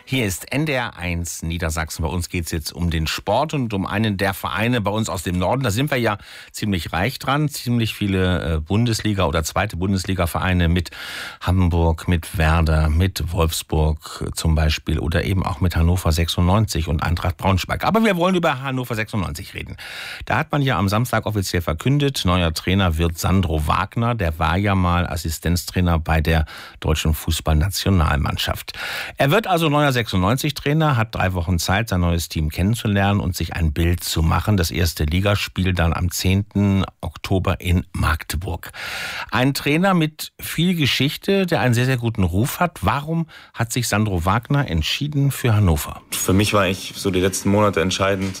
Hier ist NDR1 Niedersachsen. Bei uns geht es jetzt um den Sport und um einen der Vereine bei uns aus dem Norden. Da sind wir ja ziemlich reich dran. Ziemlich viele Bundesliga- oder zweite Bundesliga-Vereine mit Hamburg, mit Werder, mit Wolfsburg zum Beispiel oder eben auch mit Hannover 96 und Eintracht Braunschweig. Aber wir wollen über Hannover 96 reden. Da hat man ja am Samstag offiziell verkündet, neuer Trainer wird Sandro Wagner. Der war ja mal Assistenztrainer bei der deutschen Fußballnationalmannschaft. Er wird also neuer 96-Trainer, hat 3 Wochen Zeit, sein neues Team kennenzulernen und sich ein Bild zu machen. Das erste Ligaspiel dann am 10. Oktober in Magdeburg. Ein Trainer mit viel Geschichte, der einen sehr, sehr guten Ruf hat. Warum hat sich Sandro Wagner entschieden für Hannover? Für mich war ich so die letzten Monate entscheidend,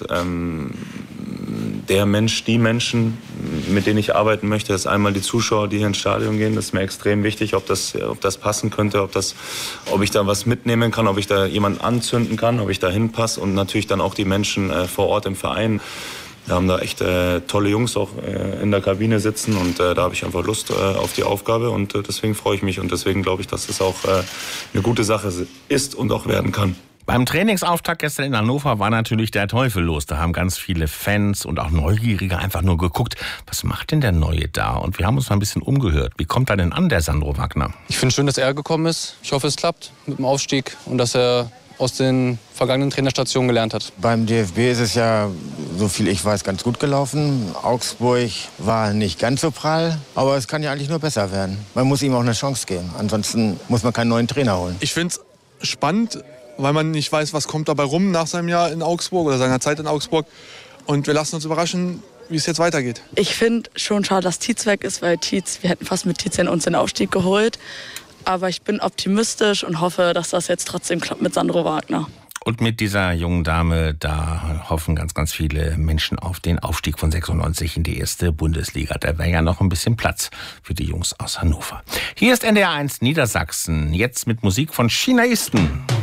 der Mensch, die Menschen, mit denen ich arbeiten möchte, ist einmal die Zuschauer, die hier ins Stadion gehen. Das ist mir extrem wichtig, ob das passen könnte, ob ich da was mitnehmen kann, ob ich da jemanden anzünden kann, ob ich da hinpasse und natürlich dann auch die Menschen vor Ort im Verein. Wir haben da echt tolle Jungs auch in der Kabine sitzen und da habe ich einfach Lust auf die Aufgabe und deswegen freue ich mich und deswegen glaube ich, dass das auch eine gute Sache ist und auch werden kann. Beim Trainingsauftakt gestern in Hannover war natürlich der Teufel los. Da haben ganz viele Fans und auch Neugierige einfach nur geguckt, was macht denn der Neue da? Und wir haben uns mal ein bisschen umgehört. Wie kommt er denn an, der Sandro Wagner? Ich finde es schön, dass er gekommen ist. Ich hoffe, es klappt mit dem Aufstieg und dass er aus den vergangenen Trainerstationen gelernt hat. Beim DFB ist es ja, so viel ich weiß, ganz gut gelaufen. Augsburg war nicht ganz so prall, aber es kann ja eigentlich nur besser werden. Man muss ihm auch eine Chance geben. Ansonsten muss man keinen neuen Trainer holen. Ich finde es spannend, weil man nicht weiß, was kommt dabei rum nach seinem Jahr in Augsburg oder seiner Zeit in Augsburg. Und wir lassen uns überraschen, wie es jetzt weitergeht. Ich finde schon schade, dass Tietz weg ist, weil wir hätten fast mit Tietz uns den Aufstieg geholt. Aber ich bin optimistisch und hoffe, dass das jetzt trotzdem klappt mit Sandro Wagner. Und mit dieser jungen Dame, da hoffen ganz, ganz viele Menschen auf den Aufstieg von 96 in die erste Bundesliga. Da wäre ja noch ein bisschen Platz für die Jungs aus Hannover. Hier ist NDR1 Niedersachsen, jetzt mit Musik von Chinaisten.